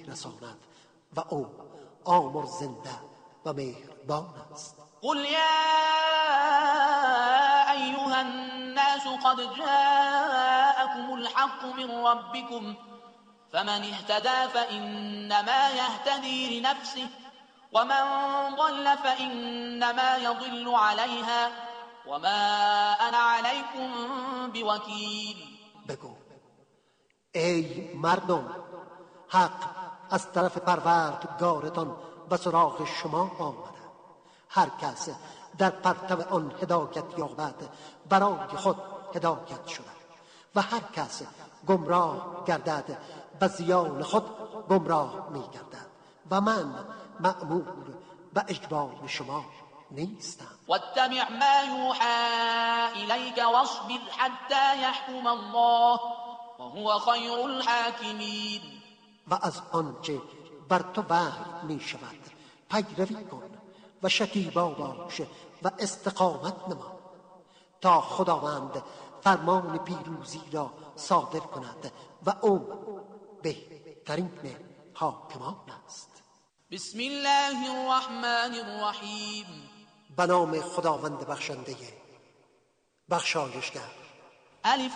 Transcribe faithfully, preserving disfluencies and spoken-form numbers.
میرساند و او آمرزنده و مهربان است. قل یا ایها الناس قد جاءكم الحق من ربكم فمن اهتدى فإنما يهتدي لنفسه ومن ضل فإنما يضل عليها وما أنا عليكم بوكيل. بگو ای مردم، حق از طرف پروردگارتان به سراغ شما آمده. هر کس در پرتو آن هدایت یابد برای خود هدایت شده و هر کس گمراه گردد به زیان خود گمراه می گردد و من مأمور به اجبار شما نیستم. واتبع ما یوحى الیک واصبر حتی یحکم الله وهو خیر الحاکمین. و از آنچه بر تو وحی می شود پیروی کن و شکیبا باش و استقامت نما تا خداوند فرمان پیروزی را صادر کند و او بهترین حاکمان است. بسم الله الرحمن الرحیم. به نام خداوند بخشنده بخشایشگر. الف